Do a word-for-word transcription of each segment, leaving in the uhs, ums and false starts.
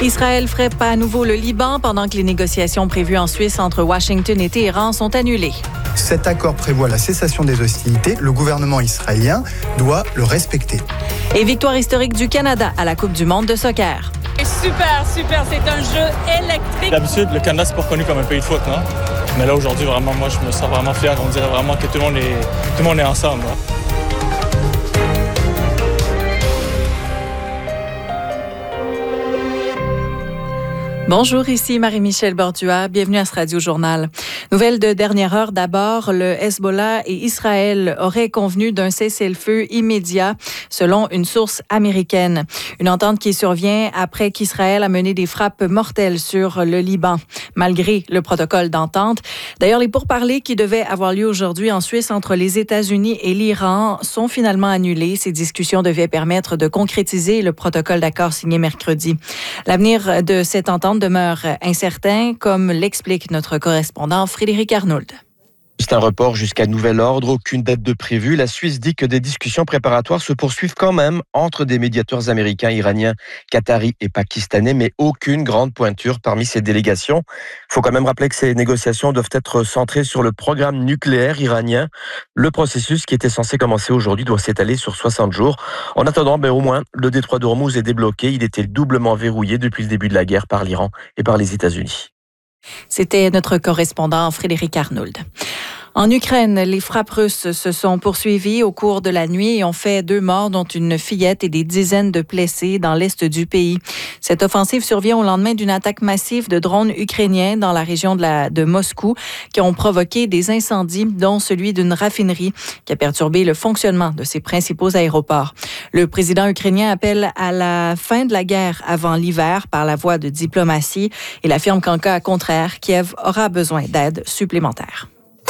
Israël frappe à nouveau le Liban pendant que les négociations prévues en Suisse entre Washington et Téhéran sont annulées. Cet accord prévoit la cessation des hostilités. Le gouvernement israélien doit le respecter. Et victoire historique du Canada à la Coupe du monde de soccer. Super, super, c'est un jeu électrique. D'habitude, le Canada, c'est pas reconnu comme un pays de foot, non? Mais là, aujourd'hui, vraiment, moi, je me sens vraiment fier. On dirait vraiment que tout le monde est, tout le monde est ensemble. Là. Bonjour, ici Marie-Michel Bordua. Bienvenue à ce Radio Journal. Nouvelle de dernière heure d'abord, le Hezbollah et Israël auraient convenu d'un cessez-le-feu immédiat, selon une source américaine. Une entente qui survient après qu'Israël a mené des frappes mortelles sur le Liban, malgré le protocole d'entente. D'ailleurs, les pourparlers qui devaient avoir lieu aujourd'hui en Suisse entre les États-Unis et l'Iran sont finalement annulés. Ces discussions devaient permettre de concrétiser le protocole d'accord signé mercredi. L'avenir de cette entente demeure incertain, comme l'explique notre correspondant Frédéric Arnould. C'est un report jusqu'à nouvel ordre, aucune date de prévue. La Suisse dit que des discussions préparatoires se poursuivent quand même entre des médiateurs américains, iraniens, qataris et pakistanais, mais aucune grande pointure parmi ces délégations. Il faut quand même rappeler que ces négociations doivent être centrées sur le programme nucléaire iranien. Le processus qui était censé commencer aujourd'hui doit s'étaler sur soixante jours. En attendant, ben, au moins, le détroit d'Ormuz est débloqué. Il était doublement verrouillé depuis le début de la guerre par l'Iran et par les États-Unis. C'était notre correspondant Frédéric Arnould. En Ukraine, les frappes russes se sont poursuivies au cours de la nuit et ont fait deux morts, dont une fillette, et des dizaines de blessés dans l'est du pays. Cette offensive survient au lendemain d'une attaque massive de drones ukrainiens dans la région de, la, de Moscou qui ont provoqué des incendies, dont celui d'une raffinerie qui a perturbé le fonctionnement de ses principaux aéroports. Le président ukrainien appelle à la fin de la guerre avant l'hiver par la voie de diplomatie. Il affirme qu'en cas contraire, Kiev aura besoin d'aide supplémentaire.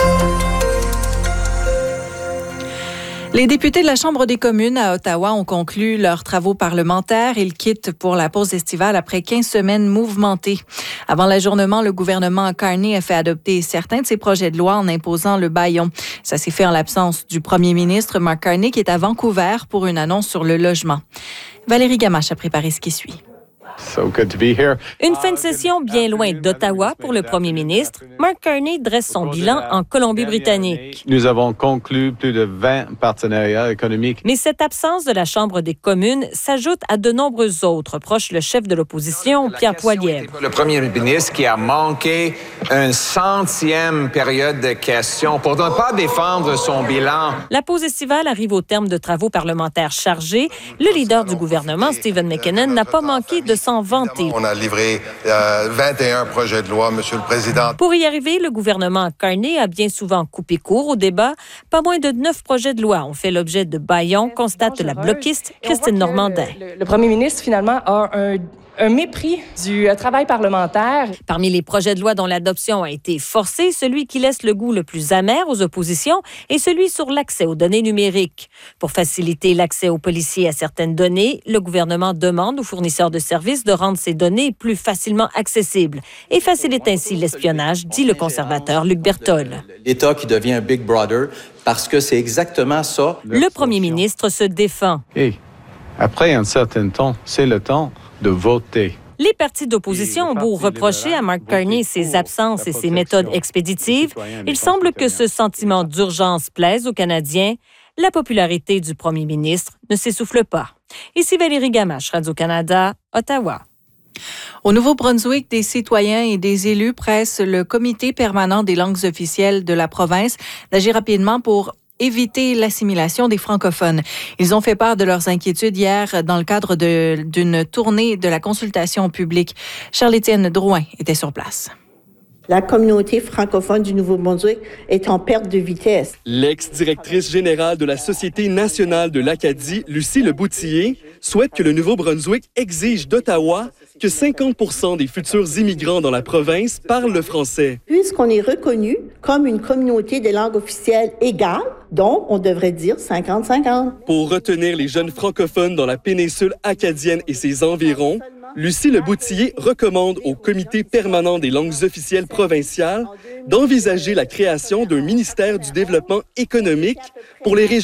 Les députés de la Chambre des communes à Ottawa ont conclu leurs travaux parlementaires. Ils quittent pour la pause estivale après quinze semaines mouvementées. Avant l'ajournement, le gouvernement Carney a fait adopter certains de ses projets de loi en imposant le bâillon. Ça s'est fait en l'absence du premier ministre Mark Carney, qui est à Vancouver pour une annonce sur le logement. Valérie Gamache a préparé ce qui suit. So good to be here. Une fin de session bien loin d'Ottawa pour le premier ministre. Mark Carney dresse son bilan en Colombie-Britannique. Nous avons conclu plus de vingt partenariats économiques. Mais cette absence de la Chambre des communes s'ajoute à de nombreux autres, proche le chef de l'opposition, Pierre Poilievre. Le premier ministre qui a manqué une centième période de questions pour ne pas défendre son bilan. La pause estivale arrive au terme de travaux parlementaires chargés. Le leader du gouvernement, Stephen McKinnon, n'a pas manqué de s'en vanter. On a livré euh, vingt et un projets de loi, Monsieur le Président. Pour y arriver, le gouvernement Carney a bien souvent coupé court au débat. Pas moins de neuf projets de loi ont fait l'objet de bâillons, constate la bloquiste Christine Normandin. Le, le, le premier ministre, finalement, a un... un mépris du travail parlementaire. Parmi les projets de loi dont l'adoption a été forcée, celui qui laisse le goût le plus amer aux oppositions est celui sur l'accès aux données numériques. Pour faciliter l'accès aux policiers à certaines données, le gouvernement demande aux fournisseurs de services de rendre ces données plus facilement accessibles et facilite ainsi l'espionnage, dit le conservateur Luc Berthold. L'État qui devient un Big Brother, parce que c'est exactement ça. Le premier ministre se défend. Hey, après un certain temps, c'est le temps de voter. Les partis d'opposition ont beau reprocher à Mark Carney ses absences et ses méthodes expéditives, il semble que ce sentiment d'urgence plaise aux Canadiens. La popularité du premier ministre ne s'essouffle pas. Ici Valérie Gamache, Radio-Canada, Ottawa. Au Nouveau-Brunswick, des citoyens et des élus pressent le comité permanent des langues officielles de la province d'agir rapidement pour éviter l'assimilation des francophones. Ils ont fait part de leurs inquiétudes hier dans le cadre de, d'une tournée de la consultation publique. Charles-Étienne Drouin était sur place. La communauté francophone du Nouveau-Brunswick est en perte de vitesse. L'ex-directrice générale de la Société nationale de l'Acadie, Lucie Leboutillier, souhaite que le Nouveau-Brunswick exige d'Ottawa que cinquante pour cent des futurs immigrants dans la province parlent le français. Puisqu'on est reconnu comme une communauté des langues officielles égale, donc on devrait dire cinquante cinquante. Pour retenir les jeunes francophones dans la péninsule acadienne et ses environs, Lucie Leboutillier recommande au Comité permanent des langues officielles provinciales d'envisager la création d'un ministère du développement économique pour les régions